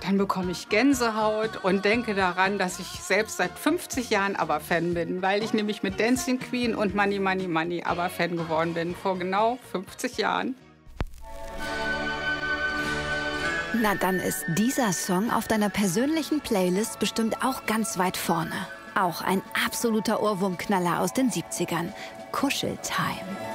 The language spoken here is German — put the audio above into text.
dann bekomme ich Gänsehaut und denke daran, dass ich selbst seit 50 Jahren ABBA-Fan bin, weil ich nämlich mit Dancing Queen und Money Money Money ABBA-Fan geworden bin, vor genau 50 Jahren. Na, dann ist dieser Song auf deiner persönlichen Playlist bestimmt auch ganz weit vorne. Auch ein absoluter Ohrwurmknaller aus den 70ern. Kuscheltime.